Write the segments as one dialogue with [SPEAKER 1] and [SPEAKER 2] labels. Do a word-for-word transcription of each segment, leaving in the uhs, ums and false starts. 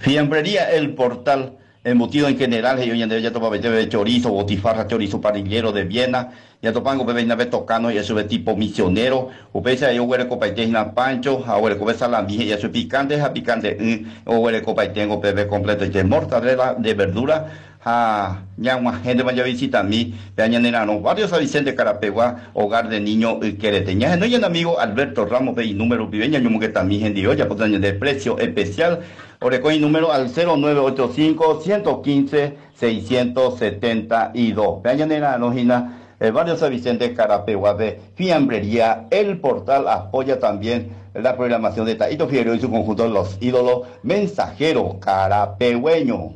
[SPEAKER 1] Fiambrería El Portal, embutido en general, y hoy en día ya topa de chorizo, botifarra, chorizo parrillero de Viena, ya topango bebé nave tocano y eso de tipo misionero, upesa yo huele copaitena pancho, ahora copa salami y eso picante, a picante, o huele copaitengo bebé completo de mortadela de verdura. Ah, ya una gente vaya a visitar mí, vean en varios a Vicente Carapegua, hogar de niño quereteña. No hay un amigo Alberto Ramos, ve y número viveña, yo que también en Dios, ya por de precio especial. Orecoy número al cero nueve ocho cinco, uno uno cinco, seis siete dos. Vean en la nógina, eh, varios a Vicente Carapegua, de Fiambrería, El Portal apoya también la programación de Taito Figueroa y su conjunto Los Ídolos Mensajero Carapegüeño.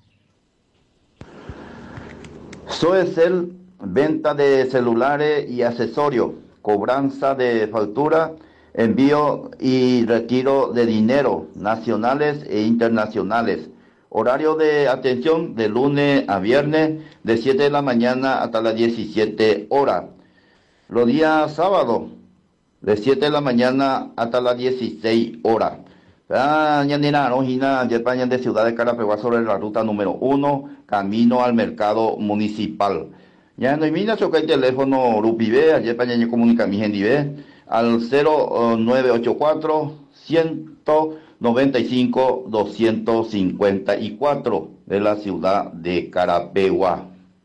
[SPEAKER 1] Soecel, venta de celulares y accesorios, cobranza de factura, envío y retiro de dinero, nacionales e internacionales. Horario de atención de lunes a viernes, de siete de la mañana hasta las diecisiete horas. Los días sábados, de siete de la mañana hasta las dieciséis horas. Ah, ñanina, rojina, España de Ciudad de Carapegua sobre la ruta número uno, camino al mercado municipal. Ya no mira choca el teléfono Rupibe, allá España ya comunica mi gente al cero nueve ocho cuatro, uno nueve cinco, dos cinco cuatro de la ciudad de Carapegua.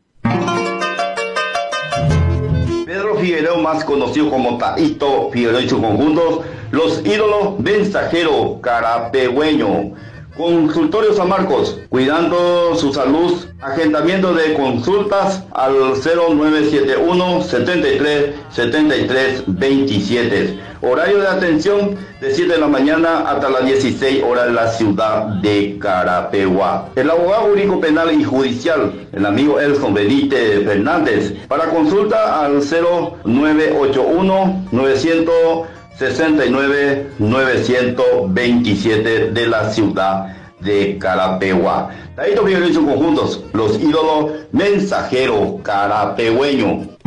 [SPEAKER 1] Pedro Figueroa, más conocido como Taito Figueroa y sus conjuntos, Los Ídolos Mensajero Carapegüeño. Consultorio San Marcos, cuidando su salud, agendamiento de consultas al cero nueve siete uno, setenta y tres, setenta y tres, veintisiete. Horario de atención de siete de la mañana hasta las dieciséis horas en la ciudad de Carapegua. El abogado jurídico penal y judicial, el amigo Elson Benítez Fernández, para consulta al cero nueve ocho uno, novecientos sesenta y nueve, novecientos veintisiete de la ciudad de Carapegua. Taito Figueroa y sus conjuntos, Los Ídolos Mensajero Carapegüeño.